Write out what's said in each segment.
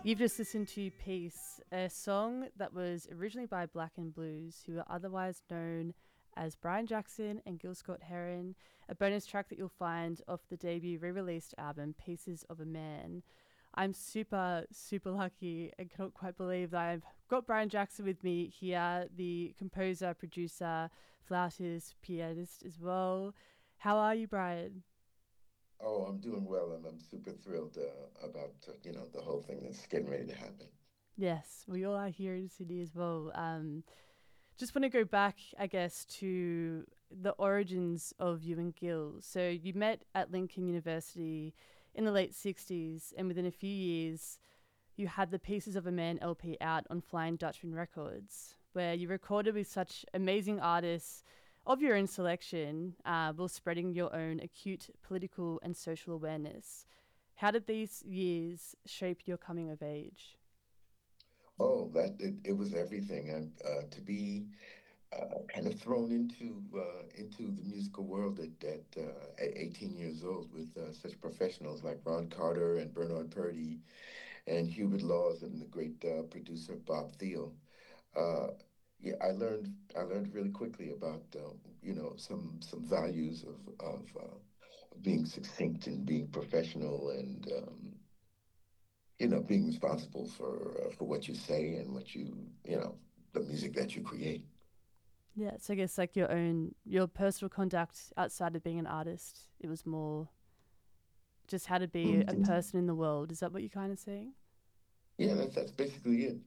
You've just listened to Peace, a song that was originally by Black and Blues, who are otherwise known as Brian Jackson and Gil Scott Heron, a bonus track that you'll find off the debut re-released album Pieces of a Man. I'm super, super lucky and cannot quite believe that I've got Brian Jackson with me here, the composer, producer, flautist, pianist as well. How are you, Brian? Oh, I'm doing well, and I'm super thrilled about the whole thing that's getting ready to happen. Yes, we all are here in Sydney as well. Just want to go back, I guess, to the origins of you and Gil. So you met at Lincoln University in the late 60s, and within a few years, you had the Pieces of a Man LP out on Flying Dutchman Records, where you recorded with such amazing artists of your own selection while spreading your own acute political and social awareness. How did these years shape your coming of age? Oh, it was everything, and to be kind of thrown into the musical world at 18 years old with such professionals like Ron Carter and Bernard Purdie and Hubert Laws and the great producer Bob Thiel. Uh, yeah, I learned really quickly about some values of being succinct and being professional and being responsible for what you say and the music that you create. Yeah, so I guess like your personal conduct outside of being an artist, it was more just how to be a Mhm. person in the world. Is that what you're kind of saying? Yeah, that's basically it.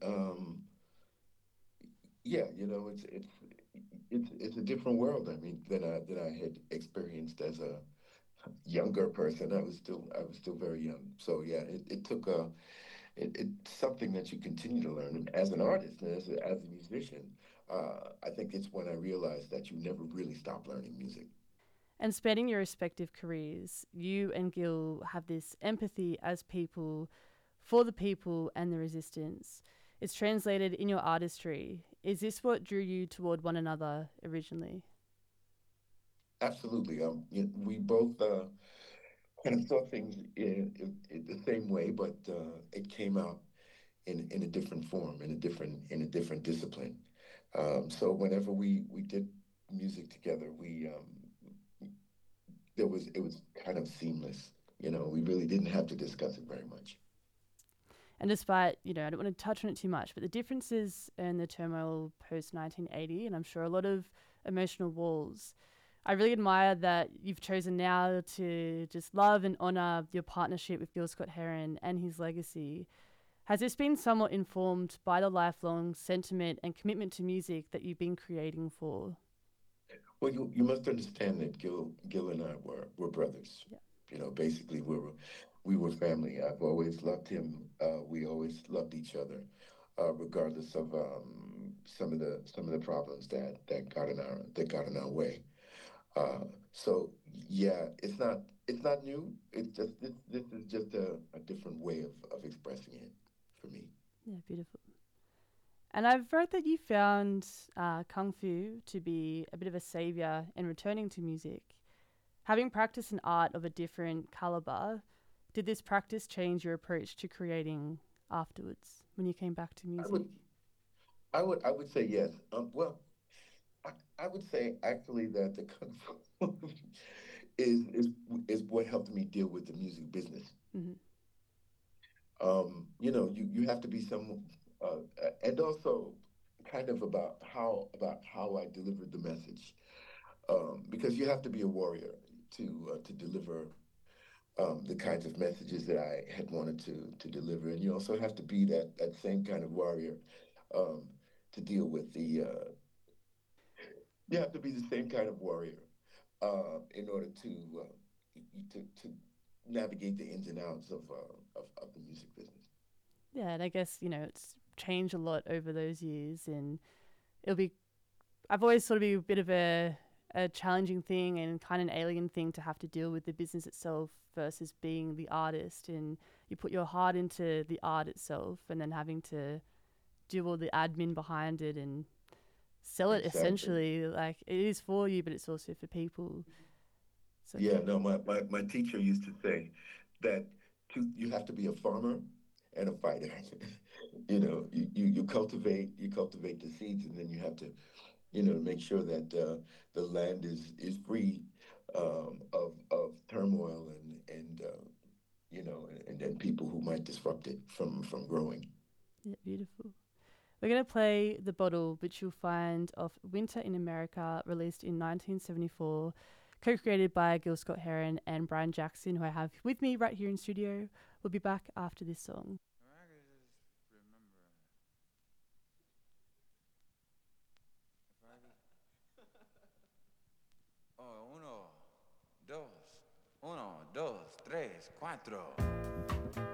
Yeah, it's a different world. I mean, than I had experienced as a younger person. I was still very young. So yeah, it took it's something that you continue to learn. And as an artist and as a musician, I think it's when I realized that you never really stop learning music. And spanning your respective careers, you and Gil have this empathy as people for the people and the resistance. It's translated in your artistry. Is this what drew you toward one another originally? Absolutely. We both kind of saw things in the same way, but it came out in a different form, in a different discipline. So whenever we did music together, we it was kind of seamless. We really didn't have to discuss it very much. And despite, I don't want to touch on it too much, but the differences in the turmoil post 1980, and I'm sure a lot of emotional walls, I really admire that you've chosen now to just love and honor your partnership with Gil Scott Heron and his legacy. Has this been somewhat informed by the lifelong sentiment and commitment to music that you've been creating for? Well, you must understand that Gil and I were brothers. Yeah. Basically we were family. I've always loved him. We always loved each other, regardless of some of the problems that got in our way. So yeah, it's not new. It's just this is just a different way of expressing it for me. Yeah, beautiful. And I've read that you found Kung Fu to be a bit of a savior in returning to music. Having practiced an art of a different caliber, did this practice change your approach to creating afterwards when you came back to I would music? I would say yes. Well, I would say actually that the kung fu is is is what helped me deal with the music business. Mm-hmm. You have to be some, and also kind of about how I delivered the message, because you have to be a warrior to deliver the kinds of messages that I had wanted to deliver, and you also have to be that same kind of warrior um, to deal with the. You have to be the same kind of warrior in order to navigate the ins and outs of the music business. Yeah, and I guess, it's changed a lot over those years, and it'll be, I've always sort of been a bit of a challenging thing and kind of an alien thing to have to deal with the business itself versus being the artist. And you put your heart into the art itself and then having to do all the admin behind it and sell it Exactly. essentially. Like it is for you, but it's also for people. So Yeah, no, my teacher used to say that you have to be a farmer and a fighter. You cultivate the seeds, and then you have to make sure that the land is free of turmoil and people who might disrupt it from growing. Yeah, beautiful. We're going to play The Bottle, which you'll find off Winter in America, released in 1974, co-created by Gil Scott-Heron and Brian Jackson, who I have with me right here in studio. We'll be back after this song. I could just remember if I could. Oh, uno, dos, tres, cuatro.